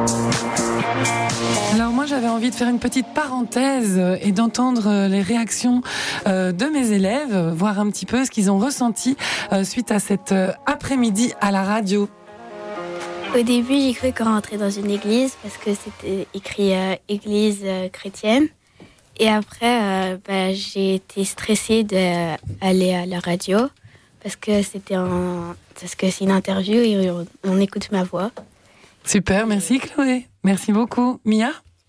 Alors moi j'avais envie de faire une petite parenthèse et d'entendre les réactions de mes élèves, voir un petit peu ce qu'ils ont ressenti suite à cet après-midi à la radio. Au début j'ai cru qu'on rentrait dans une église parce que c'était écrit église chrétienne. Et après j'ai été stressée d'aller à la radio parce que c'est une interview et on écoute ma voix. Super, merci Chloé. Merci beaucoup. Mia ?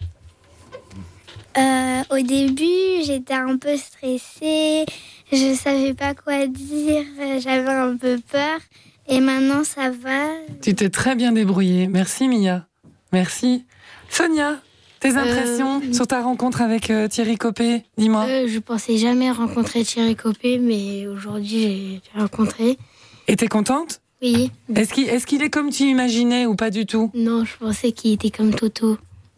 Au début, j'étais un peu stressée, je savais pas quoi dire, j'avais un peu peur. Et maintenant, ça va. Tu t'es très bien débrouillée. Merci Mia. Merci. Sonia, tes impressions sur ta rencontre avec Thierry Copé, dis-moi. Je pensais jamais rencontrer Thierry Copé, mais aujourd'hui j'ai rencontré. Et t'es contente ? Oui. Est-ce qu'il est comme tu imaginais ou pas du tout ? Non, je pensais qu'il était comme Toto.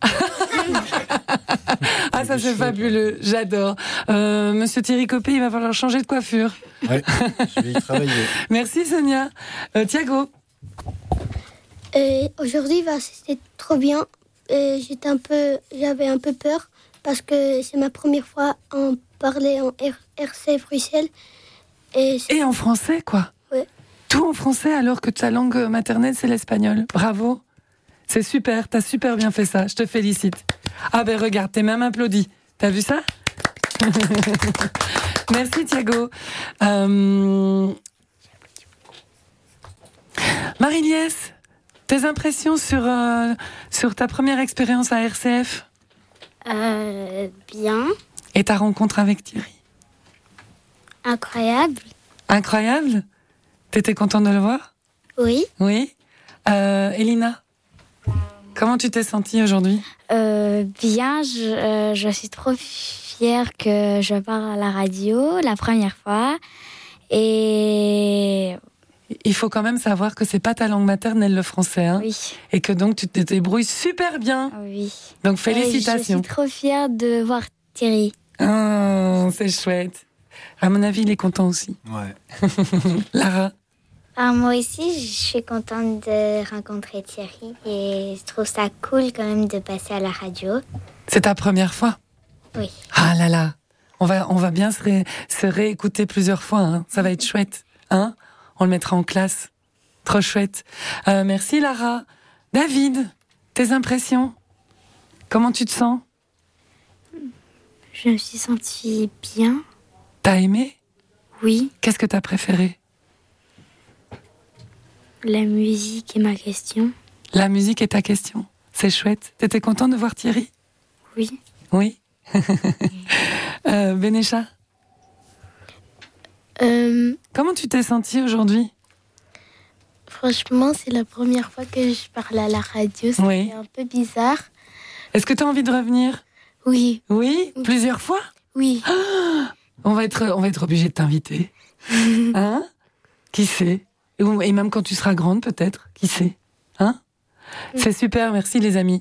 Ah, ça c'est fabuleux, j'adore. Monsieur Thierry Copé, il va falloir changer de coiffure. Ouais, je vais y travailler. Merci Sonia. Thiago. Aujourd'hui, c'était trop bien. J'avais un peu peur parce que c'est ma première fois à en parler en RCF Bruxelles. Et en français, quoi. Ouais. Tout en français alors que ta langue maternelle, c'est l'espagnol. Bravo. C'est super, t'as super bien fait ça. Je te félicite. Ah ben regarde, t'es même applaudi. T'as vu ça ? Merci Thiago. Marie-Liesse, tes impressions sur ta première expérience à RCF ? Bien. Et ta rencontre avec Thierry ? Incroyable. Incroyable ? T'étais contente de le voir ? Oui. Oui. Elina ? Comment tu t'es sentie aujourd'hui ? Bien, je suis trop fière que je parle à la radio la première fois. Et il faut quand même savoir que c'est pas ta langue maternelle le français, hein ? Oui. Et que donc tu te débrouilles super bien. Oui. Donc félicitations. Je suis trop fière de voir Thierry. Oh, c'est chouette. À mon avis, il est content aussi. Ouais. Lara ? Moi aussi, je suis contente de rencontrer Thierry et je trouve ça cool quand même de passer à la radio. C'est ta première fois ? Oui. Ah là là, on va bien se réécouter plusieurs fois, hein. Ça va être chouette, hein ? On le mettra en classe. Trop chouette. Merci Lara. David, tes impressions ? Comment tu te sens ? Je me suis sentie bien. T'as aimé ? Oui. Qu'est-ce que t'as préféré ? La musique est ma question. La musique est ta question. C'est chouette. T'étais content de voir Thierry ? Oui. Oui. Bénécha ? Comment tu t'es sentie aujourd'hui ? Franchement, c'est la première fois que je parle à la radio. C'est un peu bizarre. Est-ce que tu as envie de revenir ? Oui. Oui ? Plusieurs fois ? Oui. Ah, on va être obligé de t'inviter. Hein ? Qui sait ? Et même quand tu seras grande, peut-être. Qui sait ? Hein ? C'est super, merci les amis.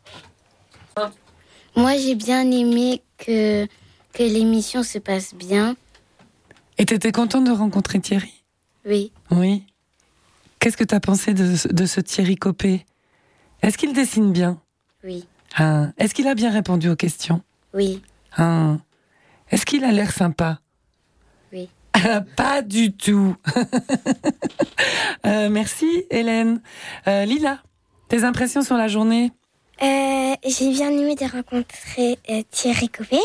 Moi, j'ai bien aimé que l'émission se passe bien. Et t'étais contente de rencontrer Thierry ? Oui. Oui. Qu'est-ce que t'as pensé de ce Thierry Copé ? Est-ce qu'il dessine bien ? Oui. Ah. Est-ce qu'il a bien répondu aux questions ? Oui. Ah. Est-ce qu'il a l'air sympa ? Oui. Pas du tout. Merci Hélène. Lila, tes impressions sur la journée ? J'ai bien aimé de rencontrer Thierry Copé.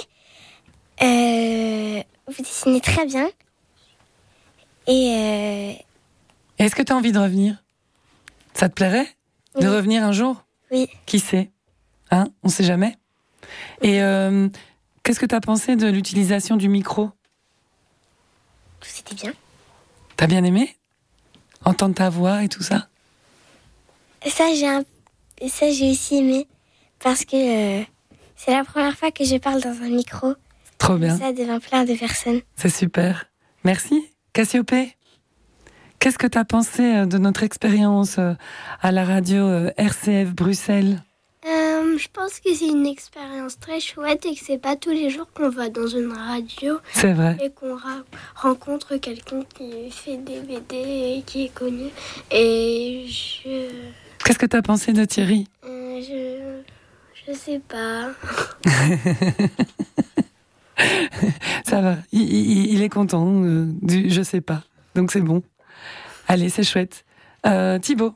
Vous dessinez très bien. Et est-ce que tu as envie de revenir ? Ça te plairait de revenir un jour ? Oui. Qui sait ? Hein ? On sait jamais. Et qu'est-ce que tu as pensé de l'utilisation du micro ? C'était bien. T'as bien aimé ? Entendre ta voix et tout ça ? Ça, j'ai aussi aimé. Parce que c'est la première fois que je parle dans un micro. Trop bien. Ça devant plein de personnes. C'est super. Merci. Cassiopée, qu'est-ce que tu as pensé de notre expérience à la radio RCF Bruxelles ? Je pense que c'est une expérience très chouette et que c'est pas tous les jours qu'on va dans une radio. C'est vrai. Et qu'on rencontre quelqu'un qui fait des BD et qui est connu. Et Qu'est-ce que tu as pensé de Thierry ? Je sais pas. Ça va, il est content du je sais pas, donc c'est bon. Allez, c'est chouette. Thibaut.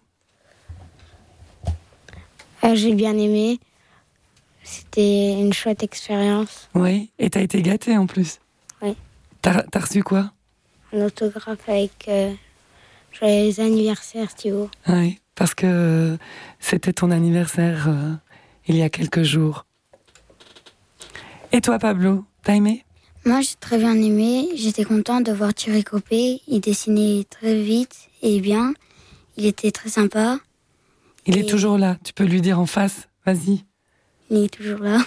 J'ai bien aimé. C'était une chouette expérience. Oui, et t'as été gâté en plus. Oui. T'as reçu quoi? Un autographe avec joyeux anniversaire, Thibaut. Oui, parce que c'était ton anniversaire il y a quelques jours. Et toi, Pablo, t'as aimé? Moi, j'ai très bien aimé. J'étais contente de voir Thierry Copé. Il dessinait très vite et bien. Il était très sympa. Il est toujours là, tu peux lui dire en face, vas-y. Il est toujours là.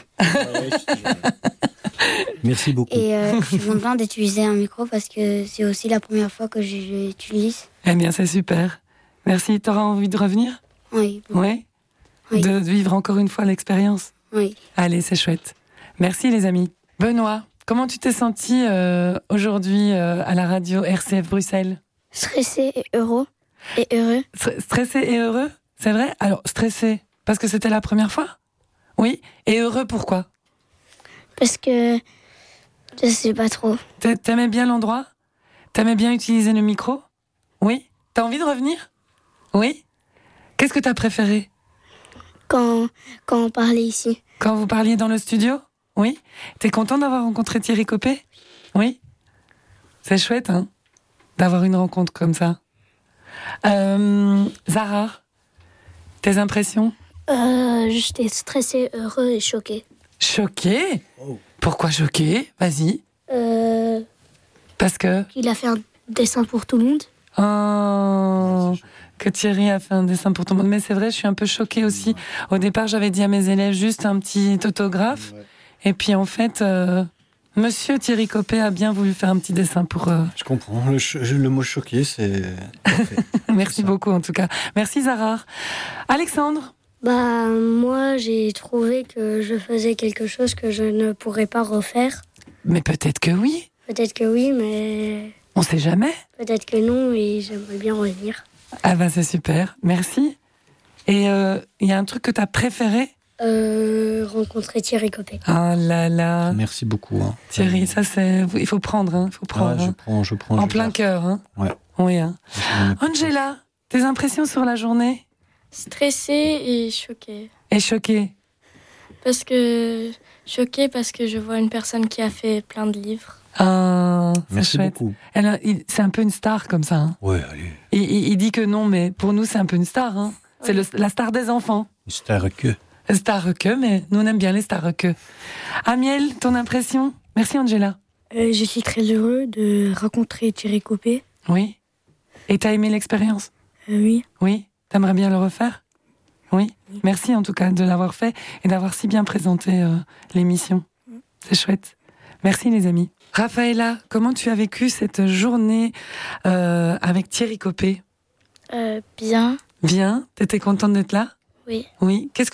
Merci beaucoup. Et je suis contente d'utiliser un micro parce que c'est aussi la première fois que je l'utilise. Eh bien, c'est super. Merci, t'auras envie de revenir? Oui. Ouais. Oui. De vivre encore une fois l'expérience? Oui. Allez, c'est chouette. Merci les amis. Benoît, comment tu t'es senti aujourd'hui à la radio RCF Bruxelles? Stressé et heureux. Stressé et heureux? C'est vrai? Alors, stressé, parce que c'était la première fois? Oui. Et heureux, pourquoi? Parce que je sais pas trop. T'aimais bien l'endroit? T'aimais bien utiliser le micro? Oui. T'as envie de revenir? Oui. Qu'est-ce que t'as préféré? Quand on parlait ici. Quand vous parliez dans le studio? Oui. T'es content d'avoir rencontré Thierry Copé? Oui. C'est chouette, hein, d'avoir une rencontre comme ça. Zara, tes impressions? J'étais stressée, heureux et choquée. Choqué? Pourquoi choqué? Vas-y. Parce que... Il a fait un dessin pour tout le monde. Oh, que Thierry a fait un dessin pour tout le monde. Mais c'est vrai, je suis un peu choquée aussi. Au départ, j'avais dit à mes élèves juste un petit autographe. Ouais. Et puis en fait, Monsieur Thierry Copé a bien voulu faire un petit dessin pour... Je comprends. Le mot choqué, c'est parfait. Merci beaucoup en tout cas. Merci Zara. Alexandre? Bah, moi, j'ai trouvé que je faisais quelque chose que je ne pourrais pas refaire. Mais peut-être que oui. Peut-être que oui, mais On sait jamais. peut-être que non, et j'aimerais bien revenir. Ah ben c'est super. Merci. Et il y a un truc que t'as préféré? Rencontrer Thierry Copé. Oh là là. Merci beaucoup. Hein. Thierry, ça c'est... Il faut prendre, hein. Il faut prendre. Ouais, je prends. En je plein garde. cœur, hein. Ouais. Oui, hein. Je m'en occupe. Angela, tes impressions sur la journée? Stressée et choquée. Et choquée? Choquée parce que je vois une personne qui a fait plein de livres. Ah, c'est Merci chouette. beaucoup. C'est un peu une star comme ça. Hein. Ouais, allez. Il dit que non, mais pour nous, c'est un peu une star. Hein. C'est la star des enfants. Star que. Star que, mais nous, on aime bien les stars que. Amiel, ton impression? Merci, Angela. Je suis très heureux de rencontrer Thierry Copé. Oui. Et t'as aimé l'expérience? Oui. Oui. T'aimerais bien le refaire? Oui. Merci, en tout cas, de l'avoir fait et d'avoir si bien présenté l'émission. C'est chouette. Merci, les amis. Raphaëla, comment tu as vécu cette journée avec Thierry Copé? Bien. Bien. T'étais contente d'être là? Oui. Oui. Qu'est-ce